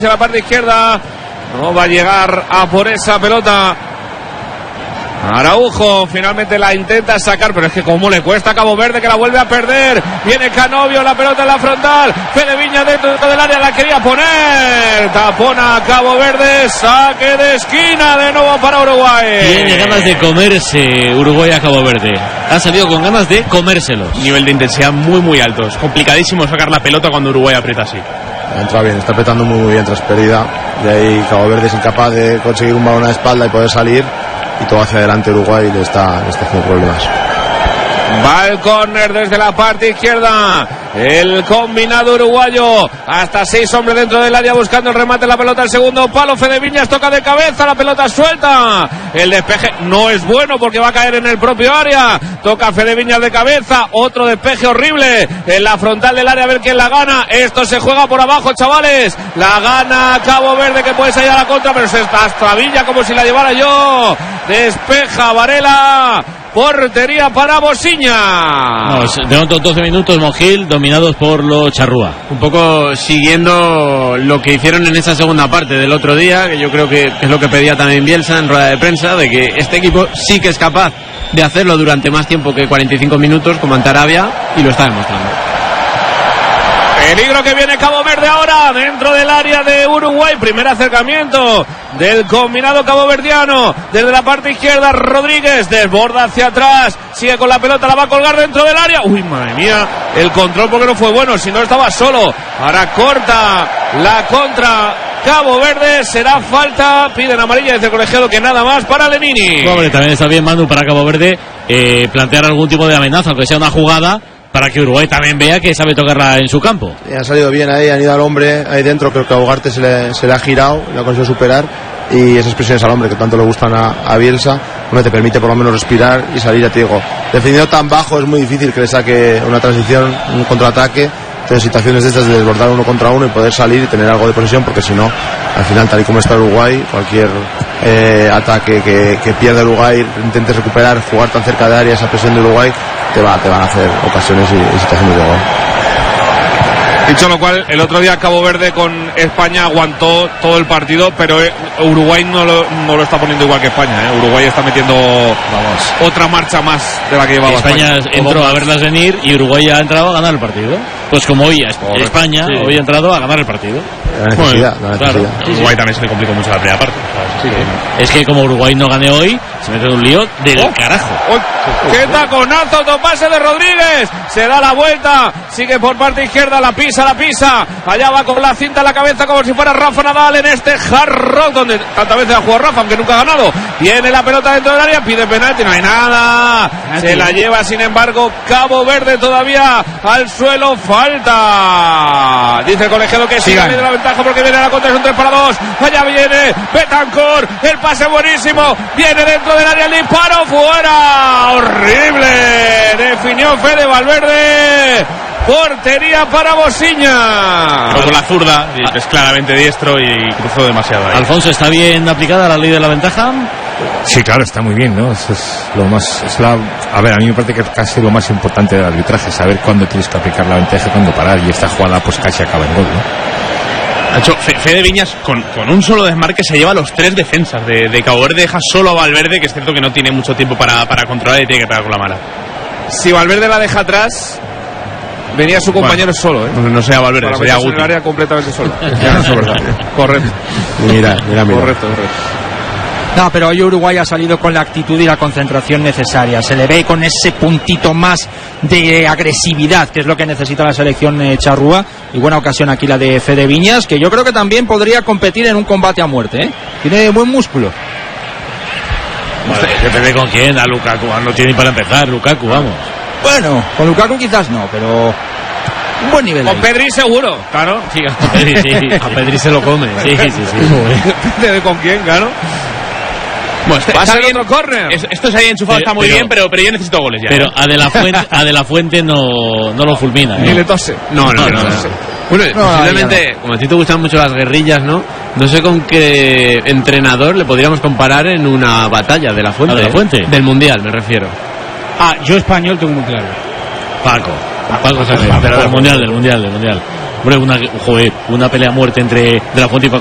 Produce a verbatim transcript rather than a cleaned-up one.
En la parte izquierda no va a llegar a por esa pelota Araujo, finalmente la intenta sacar, pero es que como le cuesta a Cabo Verde, que la vuelve a perder. Viene Canovio, la pelota en la frontal, Fede Viñas dentro del área, la quería poner, tapona a Cabo Verde, saque de esquina de nuevo para Uruguay. Tiene ganas de comerse Uruguay a Cabo Verde, ha salido con ganas de comérselos. Nivel de intensidad muy muy alto, es complicadísimo sacar la pelota cuando Uruguay aprieta así. Entra bien, está apretando muy muy bien tras pérdida, y ahí Cabo Verde es incapaz de conseguir un balón a la espalda y poder salir, y todo hacia adelante Uruguay le está, le está haciendo problemas. Va el córner desde la parte izquierda, el combinado uruguayo, hasta seis hombres dentro del área buscando el remate, la pelota al segundo palo, Fede Viñas toca de cabeza, la pelota suelta, el despeje no es bueno porque va a caer en el propio área, toca Fede Viñas de cabeza, otro despeje horrible en la frontal del área, a ver quién la gana. Esto se juega por abajo, chavales, la gana Cabo Verde, que puede salir a la contra, pero se trastabilla como si la llevara yo, despeja Varela. Portería para Bosiña. Vamos, de otros doce minutos, Mojil, dominados por los Charrúa. Un poco siguiendo lo que hicieron en esa segunda parte del otro día, que yo creo que es lo que pedía también Bielsa en rueda de prensa, de que este equipo sí que es capaz de hacerlo durante más tiempo que cuarenta y cinco minutos, como ante Arabia, y lo está demostrando. Peligro que viene Cabo Verde ahora dentro del área de Uruguay. Primer acercamiento del combinado caboverdiano. Desde la parte izquierda Rodríguez desborda hacia atrás. Sigue con la pelota, la va a colgar dentro del área. Uy, madre mía, el control porque no fue bueno. Si no estaba solo. Ahora corta la contra Cabo Verde. Será falta. Piden amarilla desde el colegiado, que nada más para Lenini. Hombre, también está bien, Manu, para Cabo Verde eh, plantear algún tipo de amenaza, aunque sea una jugada, para que Uruguay también vea que sabe tocarla en su campo. Y han salido bien ahí, han ido al hombre ahí dentro, creo que a Ugarte se le, se le ha girado, lo ha conseguido superar, y esas presiones al hombre que tanto le gustan a, a Bielsa, hombre, te permite por lo menos respirar y salir, ya te digo, defendiendo tan bajo es muy difícil que le saque una transición, un contraataque. Entonces, situaciones de estas de desbordar uno contra uno y poder salir y tener algo de posesión, porque si no, al final, tal y como está Uruguay, cualquier eh, ataque que, que pierda Uruguay, intentes recuperar, jugar tan cerca de área, esa presión de Uruguay, te, va, te van a hacer ocasiones y, y situaciones de gol. Dicho lo cual, el otro día Cabo Verde con España aguantó todo el partido, pero Uruguay no lo, no lo está poniendo igual que España, ¿eh? Uruguay está metiendo, vamos, otra marcha más de la que llevaba España. España entró a verlas venir y Uruguay ha entrado a ganar el partido. Pues como hoy España sí. hoy ha entrado a ganar el partido. La necesidad, bueno, la necesidad. Claro. Sí, Uruguay sí. también se le complicó mucho la primera parte. Sí, sí. Es que como Uruguay no gane hoy, se mete en un lío del oh. carajo. Oh. ¡Qué taconazo! Topase de Rodríguez. Se da la vuelta. Sigue por parte izquierda. La pisa, la pisa. Allá va con la cinta en la cabeza como si fuera Rafa Nadal en este Hard Rock, donde tantas veces ha jugado Rafa, aunque nunca ha ganado. Viene la pelota dentro del área. Pide penalti. No hay nada. Se la lleva, sin embargo, Cabo Verde todavía al suelo. Falta. Dice el colegiado que sigue de la ventaja porque viene la contra. Es un tres para dos. Allá viene Betancourt. El pase buenísimo. Viene dentro del área. El disparo fuera. Horrible. Definió Fede Valverde. Portería para Bosiña. Con la zurda, es claramente diestro y cruzó demasiado ahí. Alfonso, ¿está bien aplicada la ley de la ventaja? Sí, claro, está muy bien, ¿no? Eso es lo más, es la, a ver, a mí me parece que es casi lo más importante del arbitraje, saber cuándo tienes que aplicar la ventaja y cuándo parar, y esta jugada pues casi acaba en gol, ¿no? Ha hecho Fede Viñas con, con un solo desmarque se lleva los tres defensas de, de Cabo Verde, deja solo a Valverde, que es cierto que no tiene mucho tiempo para, para controlar y tiene que pegar con la mala. Si Valverde la deja atrás, venía su compañero bueno, solo, ¿eh? No, no sea Valverde, para sería Guti. En el área completamente solo. Ya, eso es verdad. Correcto. Mira, mira, mira. Correcto, correcto. No, pero hoy Uruguay ha salido con la actitud y la concentración necesaria. Se le ve con ese puntito más de agresividad, que es lo que necesita la selección eh, charrúa. Y buena ocasión aquí la de Fede Viñas, que yo creo que también podría competir en un combate a muerte, ¿eh? Tiene buen músculo. Vale, depende con quién. A Lukaku no tiene ni para empezar. Lukaku, vamos. Bueno, con Lukaku quizás no, pero un buen nivel. Con ahí. Pedri seguro, claro. Sí, a Pedri, sí. A Pedri se lo come. Sí, sí, sí. Depende de con quién, claro. Bueno, este, va a ser otro córner. Esto se haya enchufado, pero, está muy pero, bien, pero, pero yo necesito goles ya. Pero a De La Fuente, a De La Fuente no, no lo fulmina. Ni ¿eh? le tose. No, no, no. no, no, no. Bueno, no, posiblemente, no. Como a ti te gustan mucho las guerrillas, ¿no? No sé con qué entrenador le podríamos comparar en una batalla de La Fuente. ¿De La Fuente? Del Mundial, me refiero. Ah, yo español tengo muy claro. Paco. Paco, Paco, pero del Mundial, del Mundial, del Mundial. Hombre, una, joder, una pelea a muerte entre De La Fuente y Paco